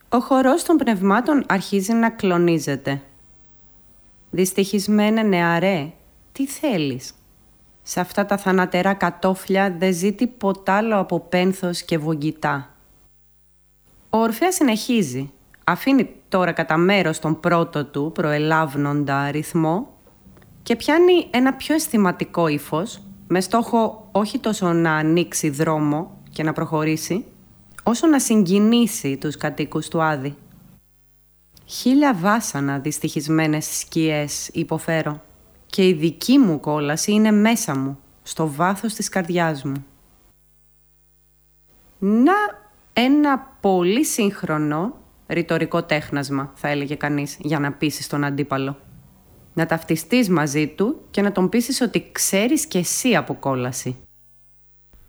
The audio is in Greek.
Ο χορός των πνευμάτων αρχίζει να κλονίζεται. Δυστυχισμένε νεαρέ, τι θέλεις? Σε αυτά τα θανατερά κατόφλια δεν ζει τίποτα άλλο από πένθος και βογγητά. Ο Ορφέας συνεχίζει. Αφήνει τώρα κατά μέρος τον πρώτο του προελάβνοντα ρυθμό και πιάνει ένα πιο αισθηματικό ύφος, με στόχο όχι τόσο να ανοίξει δρόμο και να προχωρήσει, όσο να συγκινήσει τους κατοίκους του Άδη. 1000 βάσανα δυστυχισμένες σκιές υποφέρω και η δική μου κόλαση είναι μέσα μου, στο βάθος της καρδιάς μου. Να ένα πολύ σύγχρονο ρητορικό τέχνασμα, θα έλεγε κανείς, για να πείσεις τον αντίπαλο. Να ταυτιστείς μαζί του και να τον πείσεις ότι ξέρεις κι εσύ από κόλαση.